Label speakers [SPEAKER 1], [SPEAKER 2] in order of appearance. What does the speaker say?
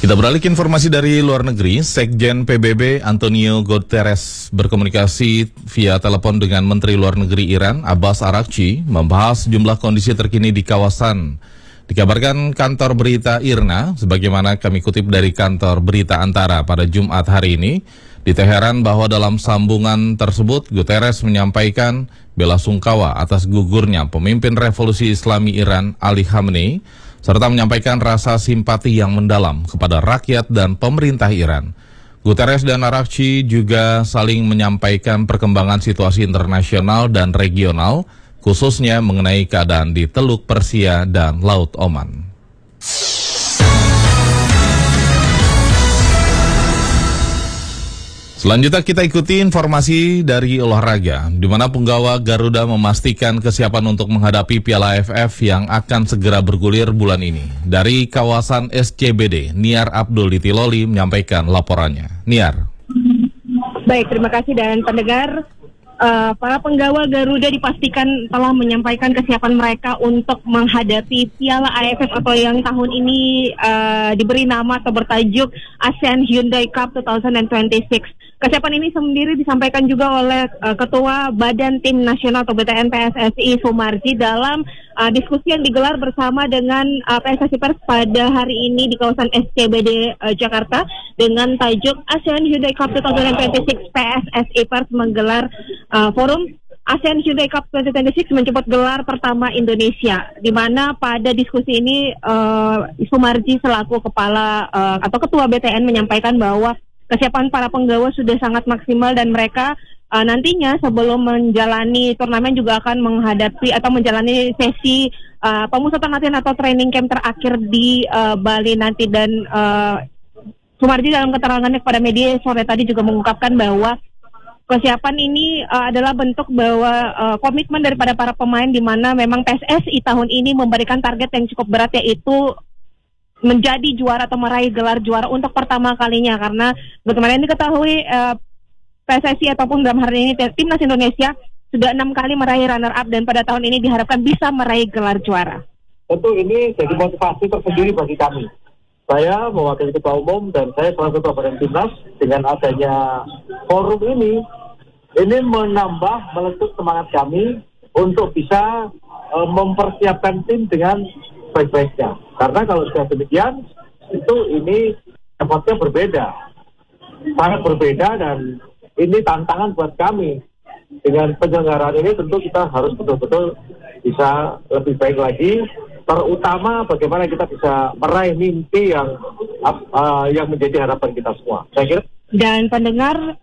[SPEAKER 1] Kita beralih ke informasi dari luar negeri. Sekjen PBB Antonio Guterres berkomunikasi via telepon dengan Menteri Luar Negeri Iran Abbas Araghchi membahas jumlah kondisi terkini di kawasan. Dikabarkan kantor berita IRNA, sebagaimana kami kutip dari kantor berita Antara pada Jumat hari ini, di Teheran bahwa dalam sambungan tersebut Guterres menyampaikan bela sungkawa atas gugurnya pemimpin revolusi Islami Iran Ali Khamenei, serta menyampaikan rasa simpati yang mendalam kepada rakyat dan pemerintah Iran. Guterres dan Araghchi juga saling menyampaikan perkembangan situasi internasional dan regional, khususnya mengenai keadaan di Teluk Persia dan Laut Oman. Selanjutnya kita ikuti informasi dari olahraga, di mana penggawa Garuda memastikan kesiapan untuk menghadapi Piala AFF yang akan segera bergulir bulan ini. Dari kawasan SCBD, Niar Abdul di Tiloli menyampaikan laporannya. Niar.
[SPEAKER 2] Baik, terima kasih dan pendengar. Para penggawa Garuda dipastikan telah menyampaikan kesiapan mereka untuk menghadapi Piala AFF atau yang tahun ini diberi nama atau bertajuk ASEAN Hyundai Cup 2026. Kesiapan ini sendiri disampaikan juga oleh Ketua Badan Tim Nasional atau BTN PSSI Sumarji dalam diskusi yang digelar bersama dengan PSSI Pers pada hari ini di kawasan SCBD Jakarta dengan tajuk ASEAN Hyundai Cup 2026. PSSI Pers menggelar forum ASEAN Hyundai Cup 2026 menjemput gelar pertama Indonesia, di mana pada diskusi ini Sumarji selaku kepala atau ketua BTN menyampaikan bahwa kesiapan para penggawa sudah sangat maksimal dan mereka nantinya sebelum menjalani turnamen juga akan menghadapi atau menjalani sesi pemusatan latihan atau training camp terakhir di Bali nanti. Dan Sumarji dalam keterangannya kepada media sore tadi juga mengungkapkan bahwa kesiapan ini adalah bentuk bahwa komitmen daripada para pemain, di mana memang PSSI tahun ini memberikan target yang cukup berat, yaitu menjadi juara atau meraih gelar juara untuk pertama kalinya, karena bagaimana ini diketahui PSSI ataupun dalam hari ini Timnas Indonesia sudah 6 kali meraih runner up dan pada tahun ini diharapkan bisa meraih gelar juara.
[SPEAKER 3] Tentu ini jadi motivasi tersendiri bagi kami. Saya mewakili Ketua Umum dan saya selaku Ketua Badan Timnas, dengan adanya forum ini menambah meletus semangat kami untuk bisa mempersiapkan tim dengan baik-baiknya. Karena kalau sudah demikian, itu ini effortnya berbeda, sangat berbeda, dan ini tantangan buat kami. Dengan penyelenggaraan ini tentu kita harus betul-betul bisa lebih baik lagi, terutama bagaimana kita bisa meraih mimpi yang menjadi harapan kita semua. Saya kira.
[SPEAKER 2] Dan pendengar,